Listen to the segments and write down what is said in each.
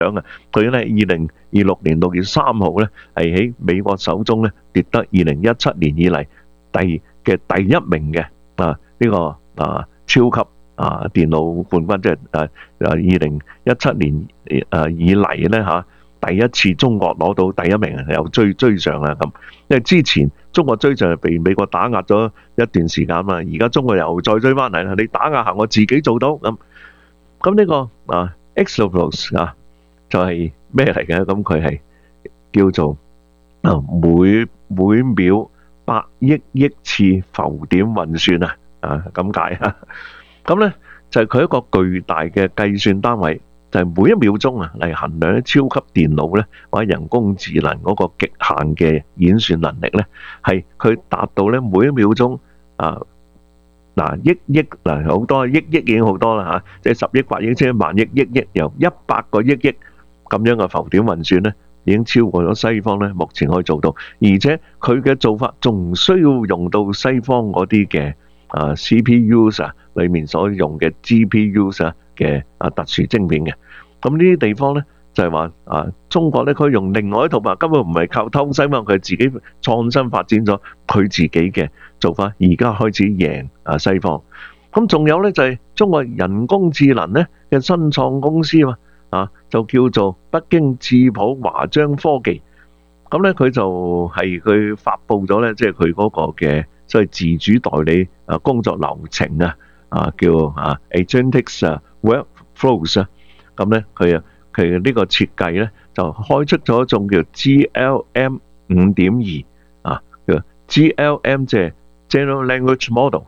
啊，佢咧2026年6月3號咧係喺美國手中咧奪得2017年以嚟第一名嘅呢個超級電腦冠軍，即係2017年以嚟咧第一次中國攞到第一名，又追上啦咁。因為之前中國追上係被美國打壓咗一段時間嘛，而家中國又再追翻嚟啦。你打壓下我自己做到咁。咁呢個Exynos就係咩嚟嘅？咁佢係叫做每秒100億次浮點運算咁解啊。咁咧就係佢一個巨大嘅計算單位，就係每一秒鐘嚟衡量超級電腦咧或者人工智能嗰個極限嘅演算能力咧，係佢達到咧每一秒鐘億好多億已經好多啦即係10億、100億、千萬億、億由100個億咁樣嘅浮點運算咧，已經超過咗西方咧目前可以做到，而且佢嘅做法仲唔需要用到西方嗰啲嘅CPUs 裏面所用嘅 GPUs 嘅特殊晶片嘅。咁呢啲地方咧就係話中國咧佢用另外一套法，根本唔係靠偷西方，佢自己創新發展咗佢自己嘅做法，而家開始贏西方。咁仲有咧就係中國人工智能咧嘅新創公司就叫做北京智譜華章科技。咁咧佢就係佢發布咗咧，即係佢嗰個嘅所謂自主代理工作流程叫Agentic Workflows。咁咧佢呢個設計咧就開出咗一種叫 GLM 5.2叫 GLM 即係 General Language Model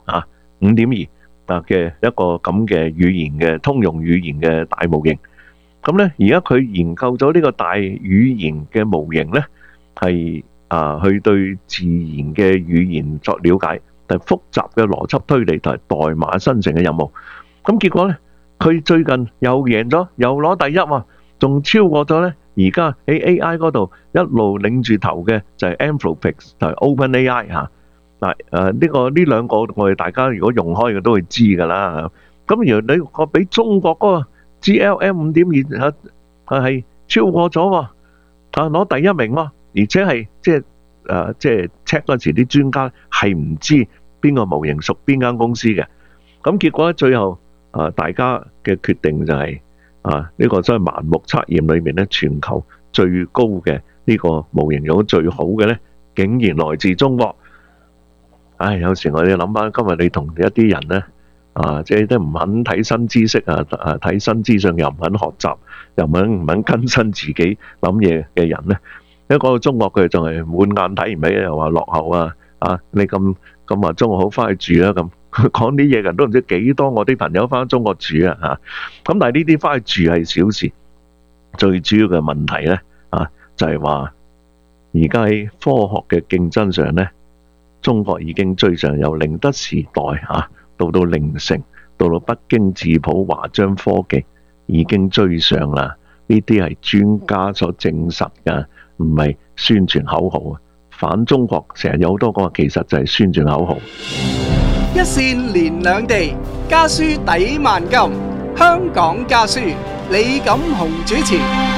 5.2嘅一個咁嘅語言嘅通用語言嘅大模型。咁咧而家佢研究咗呢個大語言嘅模型咧，係去對自然嘅語言作了解，但係複雜嘅邏輯推理同埋代碼生成嘅任務。咁結果咧，佢最近又贏咗，又攞第一喎，仲超過咗咧。而家喺 AI 嗰度一路領住頭嘅就係 Anthropic 同埋 OpenAI 呢兩個我哋大家如果用開嘅都會知㗎啦。咁原來你個比中國嗰個 GLM 5.2係超過咗喎，攞第一名喎，而且係即係 check 嗰時啲專家係唔知邊個模型屬邊間公司嘅。咁結果咧最後大家嘅決定就係呢個所謂盲目測驗裏面咧，全球最高嘅呢個模型用得最好嘅咧，竟然來自中國。有時我哋諗翻今日你同一啲人咧即係都唔肯睇新知識睇新資訊又唔肯學習，又唔肯更新自己諗嘢嘅人咧，一講到中國佢仲係滿眼睇唔起，又話落後你咁話中國好，翻去住啦咁。講啲嘢人都唔知幾多，我啲朋友翻中國住咁但係呢啲翻去住係小事，最主要嘅問題咧就係話而家喺科學嘅競爭上咧，中國已經追上，由寧德時代到凌城，到北京智譜華章科技已經追上啦。呢啲係專家所證實嘅，唔係宣傳口號。反中國成日有好多講話，其實就係宣傳口號。 一線連兩地，家書抵萬金。香港家書，李錦雄主持。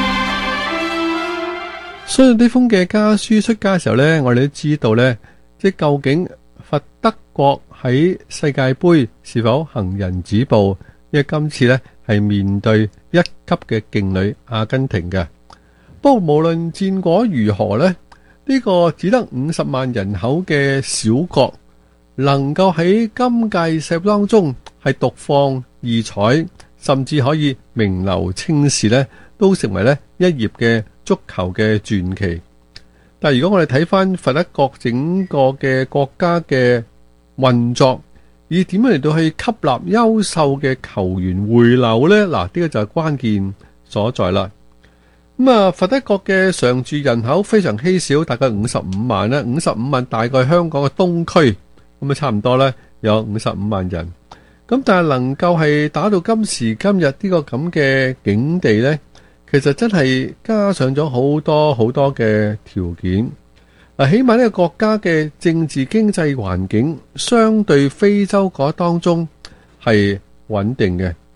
所以呢封嘅家書出街嘅時候呢，我哋都知道呢，即係究竟佛德國喺世界盃是否行人止步？因為今次呢係面對一級嘅勁旅阿根廷嘅。不過無論戰果如何呢，呢個只得50萬人口嘅小國，能夠喺今屆世盃當中係獨放異彩，甚至可以名留青史呢，都成為呢一頁嘅足球嘅傳奇。但係如果我哋睇翻佛德國整個嘅國家嘅運作，以點樣嚟到去吸納優秀嘅球員回流呢？嗱，呢個就係關鍵所在啦。佛德國嘅常住人口非常稀少，大概55萬啦，55萬大概香港嘅東區，差唔多呢有55萬人。咁但係能夠係打到今時今日呢個咁嘅境地呢，其實真係加上咗好多好多嘅條件。起碼呢個國家嘅政治經濟環境相對非洲嗰當中係穩定嘅。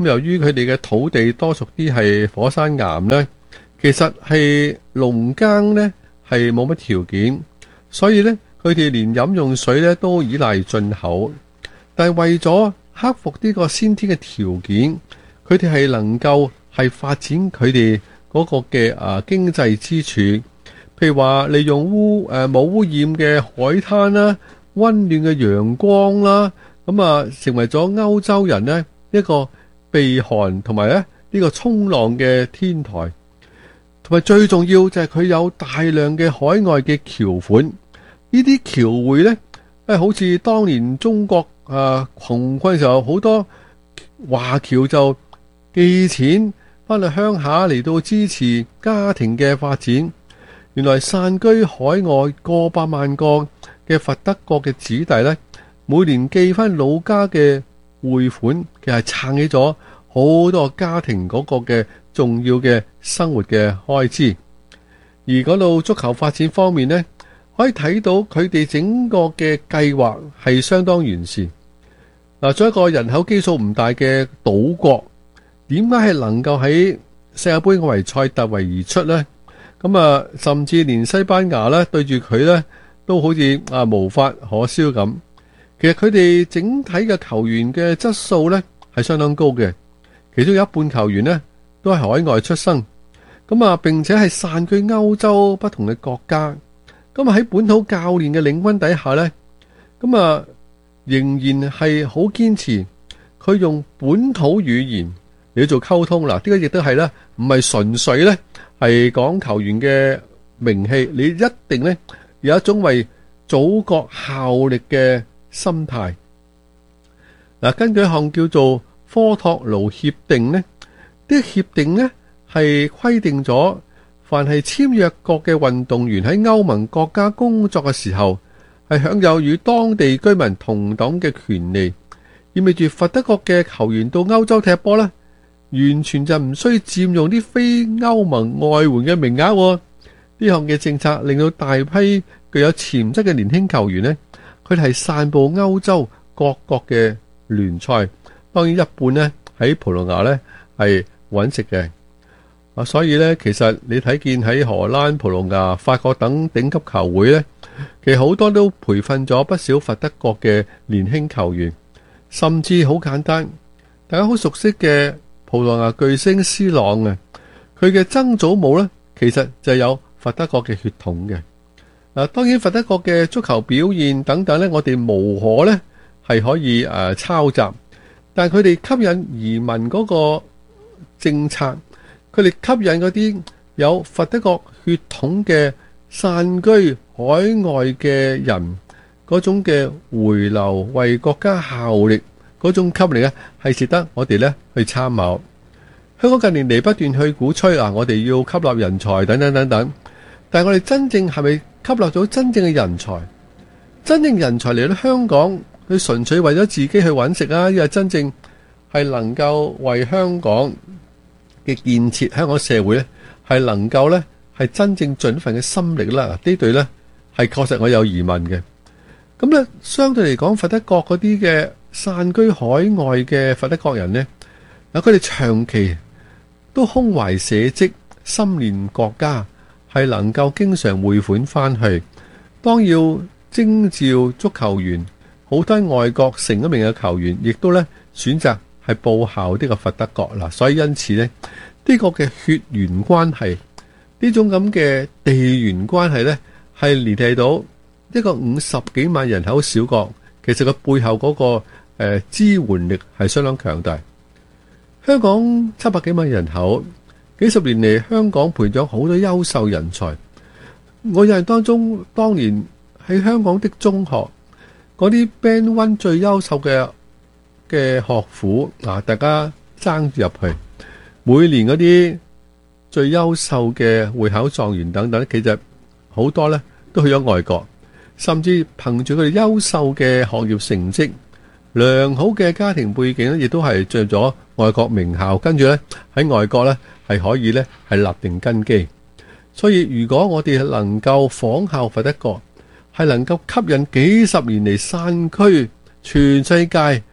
咁由於佢哋嘅土地多屬啲係火山岩呢，其實係農耕呢係冇乜條件，所以呢，佢哋連飲用水呢都依賴進口。但係為咗克服呢個先天嘅條件，佢哋係能夠係發展佢哋嗰個嘅經濟支柱，譬如話利用冇污染嘅海灘啦、溫暖嘅陽光啦，成為咗歐洲人呢一個避寒同埋咧呢個衝浪嘅天台，同埋最重要就係佢有大量嘅海外嘅橋款。呢啲橋匯呢，好似當年中國窮困嘅時候，好多華僑就寄錢翻去鄉下嚟到支持家庭嘅發展。原來散居海外過百萬個嘅佛德國嘅子弟呢，每年寄翻老家嘅匯款，其實係撐起咗好多家庭嗰個嘅重要嘅生活嘅開支。而嗰度足球發展方面呢，可以睇到佢哋整個嘅計劃係相當完善。嗱，作為一個人口基數唔大嘅島國，點解係能夠喺世界盃外圍賽突圍而出呢？甚至連西班牙咧對住佢咧都好似無法可銷咁。其實佢哋整體嘅球員嘅質素咧係相當高嘅，其中有一半球員呢都係海外出生，並且係散居歐洲不同嘅國家。喺本土教練嘅領軍底下咧，仍然係好堅持佢用本土語言嚟做溝通。嗱，呢個亦都係咧，唔係純粹咧係講球員嘅名氣，你一定咧有一種為祖國效力嘅心態。嗱，根據一項叫做科托盧協定呢，呢個協定呢係規定咗，凡係簽約國嘅運動員喺歐盟國家工作嘅時候，係享有與當地居民同等嘅權利，意味住佛德國嘅球員到歐洲踢波呢，完全就唔需要佔用啲非歐盟外援嘅名額。呢項嘅政策令到大批具有潛質嘅年輕球員呢，佢哋係散布歐洲各國嘅聯賽，當然一半呢喺葡萄牙呢係揾食嘅。所以呢，其實你睇見喺荷蘭、葡萄牙、法國等頂級球會呢，其實好多都培訓咗不少佛德國嘅年輕球員，甚至好簡單，大家好熟悉嘅葡萄牙巨星斯朗啊，佢嘅曾祖母呢，其實就有佛德國嘅血統嘅。當然佛德國嘅足球表現等等呢，我哋無可呢係可以抄襲，但係佢哋吸引移民嗰個政策，佢哋吸引嗰啲有佛德國血統嘅散居海外嘅人嗰種嘅回流為國家效力嗰種吸引力呢，係值得我哋呢去參考。香港近年嚟不斷去鼓吹我哋要吸納人才等等等等，但係我哋真正係咪吸納咗真正嘅人才？真正人才嚟到香港，佢純粹為咗自己去揾食啊，因為真正係能夠為香港嘅建設，香港社會呢係能夠呢係真正盡份嘅心力啦。呢對呢係確實我有疑問嘅。咁呢相對嚟講，佛德國嗰啲嘅散居海外嘅佛德國人呢，佢哋長期都胸懷社稷，心念國家，係能夠經常匯款翻去。當要徵召足球員，好多外國成咗名嘅球員，亦都呢選擇係報效呢個佛德國啦。所以因此呢，呢個嘅血緣關係，呢種咁嘅地緣關係呢，係聯繫到一個50幾萬人口小國，其實個背後嗰個支援力係相當強大。香港700幾萬人口，幾十年嚟香港培養好多優秀人才。我印象當中，當年喺香港的中學嗰啲 Band 1最優秀嘅學府大家爭住入去，每年嗰啲最優秀嘅會考狀元等等，其實好多呢都去咗外國，甚至憑住佢哋優秀嘅學業成績、良好嘅家庭背景咧，亦都係進入咗外國名校，跟住呢喺外國呢係可以呢係立定根基。所以如果我哋能夠仿效佛德國，係能夠吸引幾十年嚟散居全世界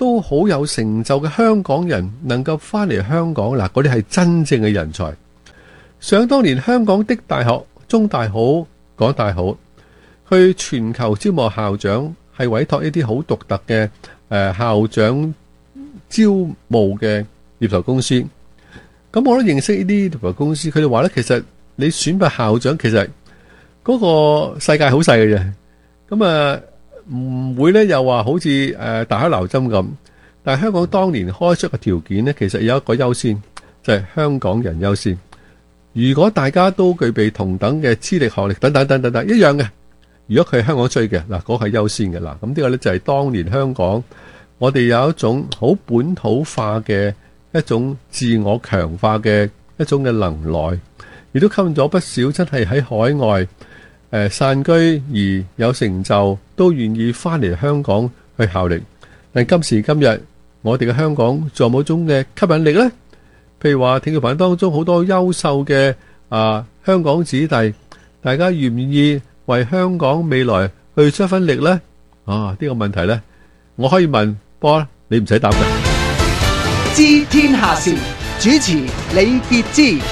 都好有成就嘅香港人能夠翻嚟香港，嗱，嗰啲係真正嘅人才。想當年香港的大學，中大好，港大好，去全球招募校長，係委託一啲好獨特嘅校長招募嘅獵頭公司。咁我都認識呢啲獵頭公司，佢哋話咧，其實你選拔校長，其實嗰個世界好細嘅啫。咁唔會咧，又話好似大海撈針咁。但係香港當年開出嘅條件呢，其實有一個優先，就係香港人優先。如果大家都具備同等嘅資歷、學歷等等等等等一樣嘅，如果佢係香港追嘅嗱，嗰個係優先嘅啦。咁呢個呢，就係當年香港我哋有一種好本土化嘅一種自我強化嘅一種嘅能耐，亦都吸引咗不少真係喺海外散居而有成就，都願意翻嚟香港去效力。但今時今日，我哋嘅香港仲有冇種嘅吸引力呢？譬如話，聽眾朋友當中好多優秀嘅香港子弟，大家願唔願意為香港未來去出一分力呢？呢個問題呢，我可以問波，你唔使答嘅。 知天下事，主持李傑之。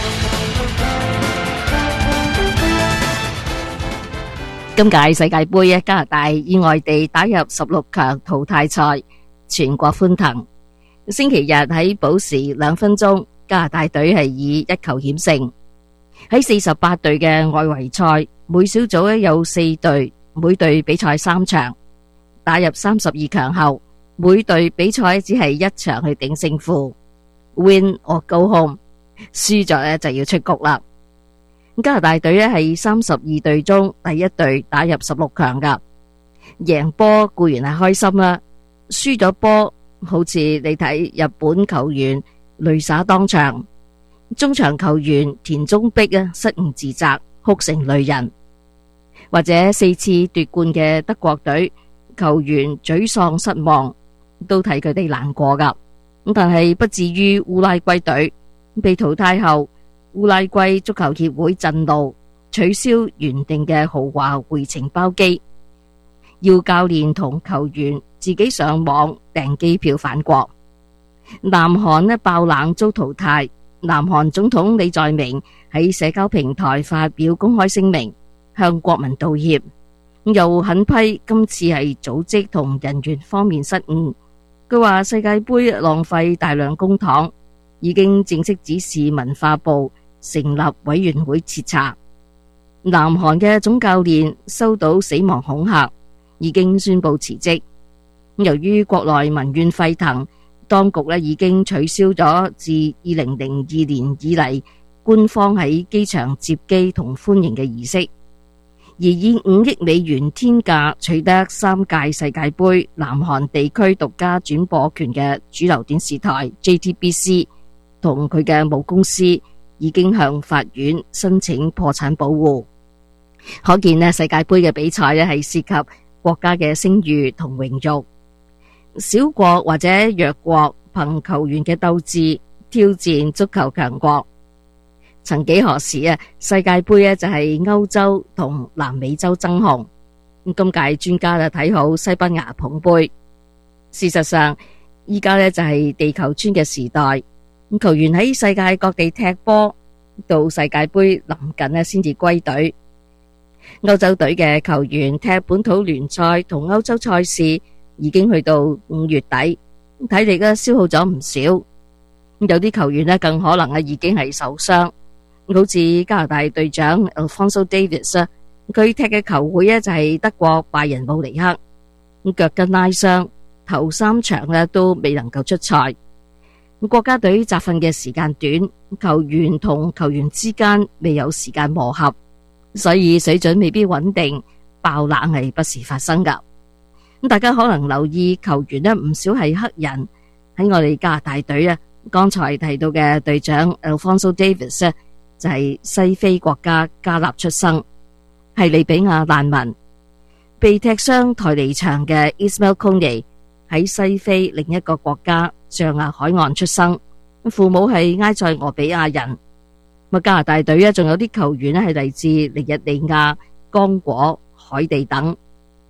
今屆世界盃，加拿大意外地打入16強淘汰賽，全國歡騰。星期日喺補時2分鐘，加拿大隊係以1球險勝。喺48隊嘅外圍賽，每小組有4隊，每隊比賽3場。打入32強後，每隊比賽只係1場去定勝負 ，win or go home， 輸咗就要出局啦。加拿大隊係32隊中第一隊打入16強噶，贏波固然係開心啦，輸咗波好似你睇日本球員淚灑當場，中場球員田中碧失誤自責，哭成淚人，或者4次奪冠嘅德國隊球員沮喪失望，都睇佢哋難過噶。但係不至於烏拉圭隊被淘汰後，烏拉圭足球協會震怒，取消原定嘅豪華回程包機，要教練同球員自己上網訂機票返國。南韓爆冷遭淘汰，南韓總統李在明喺社交平台發表公開聲明，向國民道歉，又狠批今次係組織同人員方面失誤。佢話世界盃浪費大量公帑，已經正式指示文化部成立委員會徹查。南韓嘅總教練收到死亡恐嚇，已經宣布辭職。由於國內民怨沸騰，當局已經取消咗自2002年以嚟官方喺機場接機同歡迎嘅儀式。而以5億美元天價取得3屆世界盃南韓地區獨家轉播權嘅主流電視台 JTBC 同佢嘅母公司已經向法院申請破產保護。可見世界盃嘅比賽係涉及國家嘅聲譽同榮譽。小國或者弱國憑球員嘅鬥志挑戰足球強國。曾幾何時世界盃就係歐洲同南美洲爭雄。今屆專家就睇好西班牙捧杯。事實上，依家就係地球村嘅時代。球員喺世界各地踢波，到世界盃臨近先至歸隊。歐洲隊嘅球員踢本土聯賽同歐洲賽事已經去到5月底，體力消耗咗唔少。有啲球員更可能已經係受傷。好似加拿大隊長 Alphonso Davies， 佢踢嘅球會就係德國拜仁慕尼黑，腳筋拉傷，頭3場都未能夠出賽。國家隊集訓嘅時間短，球員同球員之間未有時間磨合，所以水準未必穩定，爆冷係不時發生噶。大家可能留意球員唔少係黑人。喺我哋加拿大隊剛才提到嘅隊長 Alphonso Davies就係西非國家加納出生，係利比亞難民。被踢傷台離場嘅 Ismail Kone 喺西非另一個國家象牙海岸出生，父母係埃塞俄比亞人。加拿大隊仲有啲球員係嚟自尼日利亞、剛果、海地等。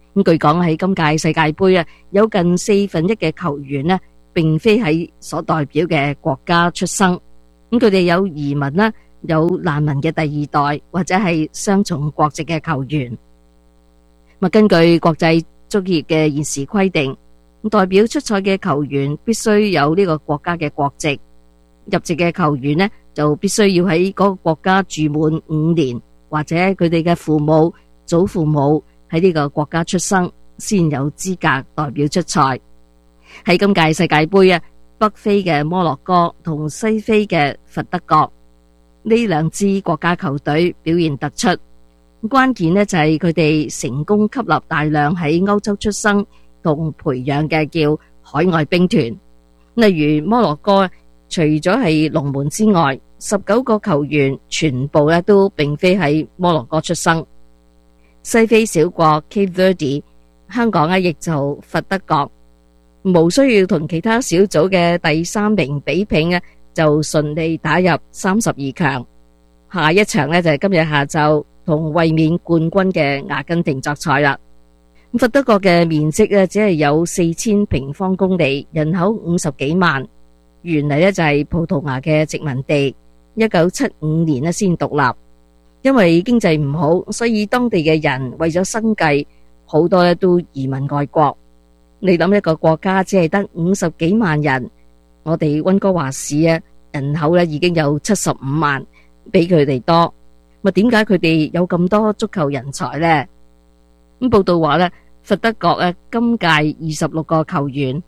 咁據講喺今屆世界盃有近1/4嘅球員呢，並非喺所代表嘅國家出生。咁佢哋有移民啦，有難民嘅第二代或者係雙重國籍嘅球員。根據國際足協嘅現時規定，代表出賽嘅球員必須有呢個國家嘅國籍，入籍嘅球員呢就必須要喺嗰個國家住滿5年，或者佢哋嘅父母、祖父母喺呢個國家出生，先有資格代表出賽。喺今屆世界盃北非嘅摩洛哥同西非嘅佛得角呢兩支國家球隊表現突出。關鍵呢就係佢哋成功吸納大量喺歐洲出生同培養嘅叫海外兵團。例如摩洛哥，除咗係龍門之外，19個球員全部都並非喺摩洛哥出生。西非小國 Cape Verde， 香港亦就佛得角，無需要同其他小組嘅第3名比拼就順利打入32強。下一場就係今日下晝同衛冕冠軍嘅阿根廷作賽啦。佛得角嘅面積只係有4000平方公里，人口50幾萬。原嚟就係葡萄牙嘅殖民地，1975年先獨立。因為經濟唔好，所以當地嘅人為咗生計，好多都移民外國。你諗一個國家只係得50幾萬人，我哋溫哥華市人口已經有75萬，比佢哋多。點解佢哋有咁多足球人才呢？報道話佛得角今屆26個球員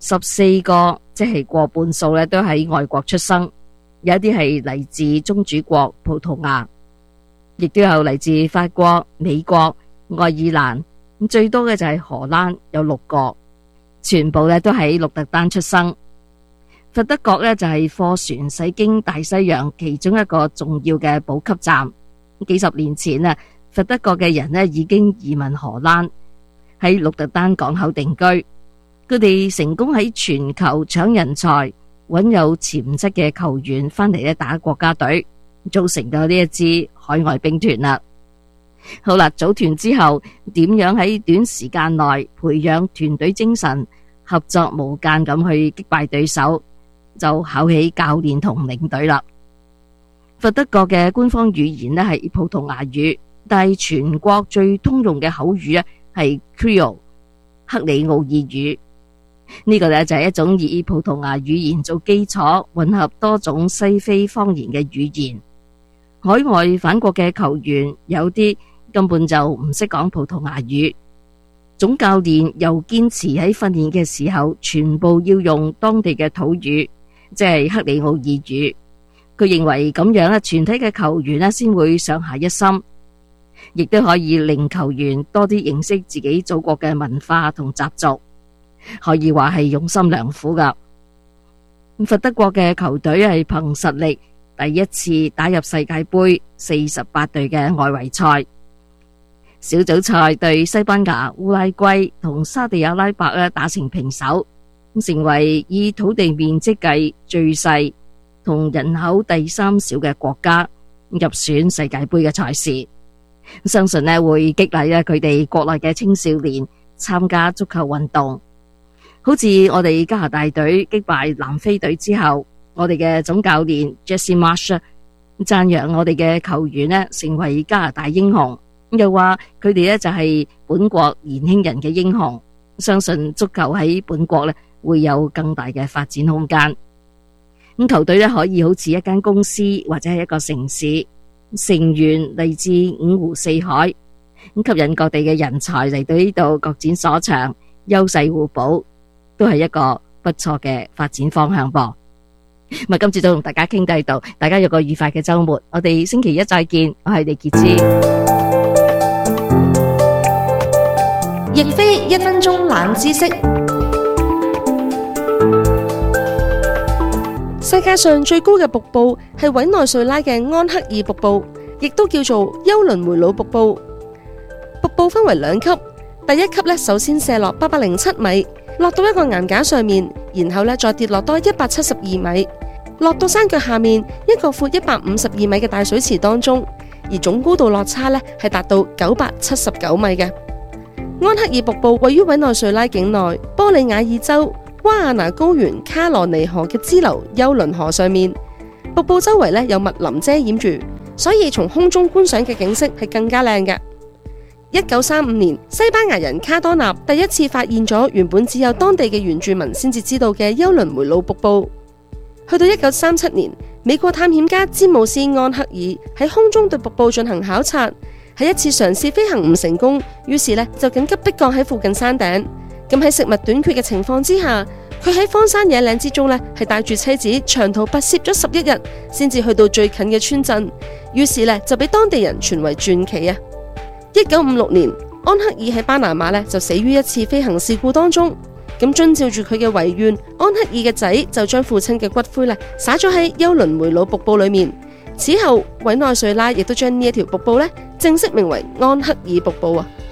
，14個即係過半數都喺外國出生，有一啲係嚟自宗主國葡萄牙，亦都有嚟自法國、美國、愛爾蘭，最多嘅就係荷蘭有6個，全部都喺鹿特丹出生。佛得角就係貨船駛經大西洋其中一個重要嘅補給站。幾十年前佛得角嘅人已經移民荷蘭，喺鹿特丹港口定居。佢哋成功喺全球搶人才，揾有潛質嘅球員返嚟打國家隊，組成咗呢一支海外兵團啦。好啦，組團之後點樣喺短時間內培養團隊精神，合作無間咁去擊敗對手，就考起教練同領隊啦。佛得角嘅官方語言係葡萄牙語，但係全國最通用嘅口語係 Creole 克里奧爾語。呢個就係一種以葡萄牙語言做基礎，混合多種西非方言嘅語言。海外返國嘅球員有啲根本就唔識講葡萄牙語，總教練又堅持喺訓練嘅時候全部要用當地嘅土語，即係克里奧爾語。佢認為咁樣全體嘅球員先會上下一心，亦都可以令球員多啲認識自己祖國嘅文化同習俗，可以話係用心良苦噶。佛得角嘅球隊係憑實力第一次打入世界盃48隊嘅外圍賽。小組賽對西班牙、烏拉圭同沙地阿拉伯打成平手，成為以土地面積計最細同人口第3少嘅國家入選世界盃嘅賽事。相信會激勵佢哋國內嘅青少年參加足球運動。好似我哋加拿大隊擊敗南非隊之後，我哋嘅總教練 Jesse Marsh 讚揚我哋嘅球員成為加拿大英雄，又話佢哋就係本國年輕人嘅英雄，相信足球喺本國會有更大嘅發展空間。咁球隊可以好似一間公司或者係一個城市，成員嚟自5湖4海，咁吸引各地嘅人才嚟到呢度各展所長，優勢互補，都係一個不錯嘅發展方向噃。咁今次就同大家傾到呢度，大家有個愉快嘅周末，我哋星期一再見，我係李潔芝。 亦非1分鐘冷知識。世界上最高嘅瀑布係委內瑞拉嘅安克爾瀑布，亦都叫做休倫梅魯瀑布。瀑布分為2級，第一級首先射落807米，落到一個岩架上面，然後再跌落多172米，落到山腳下面一個闊152米嘅大水池當中，而總高度落差係達到979米嘅。 安克爾瀑布位於委內瑞拉境內波里瓦爾州瓜亞那高原卡羅尼河嘅支流休倫河上面。瀑布周圍有密林遮掩住，所以從空中觀賞嘅景色係更加靚嘅。1935年，西班牙人卡多納第一次發現咗原本只有當地嘅原住民先至知道嘅休倫梅魯瀑布。去到1937年，美國探險家詹姆斯安克爾喺空中對瀑布進行考察，喺一次嘗試飛行唔成功，於是就緊急迫降喺附近山頂。咁喺食物短缺嘅情況之下，佢喺荒山野嶺之中係帶住妻子長途跋涉咗11日，先至去到最近嘅村鎮。於是就俾當地人傳為傳奇啊！1956年，安克爾喺巴拿馬就死於一次飛行事故當中。咁遵照住佢嘅遺願，安克爾嘅仔就將父親嘅骨灰灑咗喺休倫梅魯瀑布裏面。此後，委內瑞拉亦都將呢一條瀑布正式名為安克爾瀑布啊！